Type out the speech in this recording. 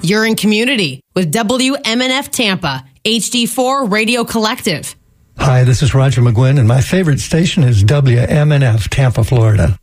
You're in community with WMNF Tampa, HD4 Radio Collective. Hi, this is Roger McGuinn, and my favorite station is WMNF Tampa, Florida.